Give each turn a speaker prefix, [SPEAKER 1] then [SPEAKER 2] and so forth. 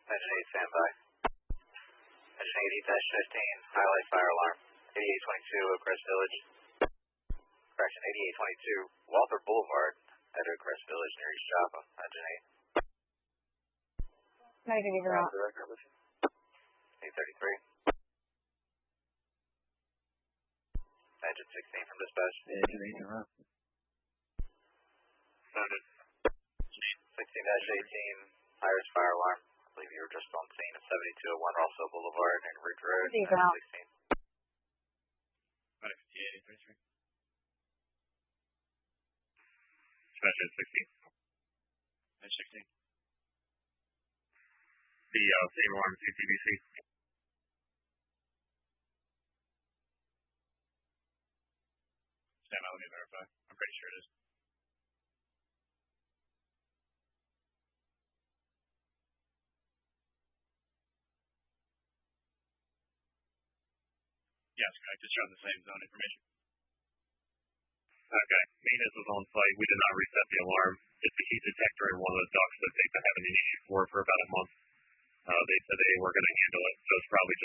[SPEAKER 1] Engine 8, standby. Engine 80-15, highlight fire alarm. 8822, Oakcrest Village. Correction, 8822, Walther Boulevard at Oakcrest Village near East Joppa. Engine
[SPEAKER 2] 8. 90 route.
[SPEAKER 1] 833. Engine 16 from dispatch.
[SPEAKER 3] Engine 8 in route.
[SPEAKER 1] Sounded. 16-18, Iris fire alarm. I believe you were just on scene of 7201 Rossville Boulevard and Ridge Road. 16.
[SPEAKER 3] 58, 833. Dispatch 16. Edge 16. The same alarm CTBC. Stand by, let me verify. I'm pretty sure it is. Yes, correct. It's showing the same zone information. Okay. Maintenance was on site. We did not reset the alarm. It's the heat detector in one of the ducts that they've been having an issue for about a month. They said they were going to handle it, so it's probably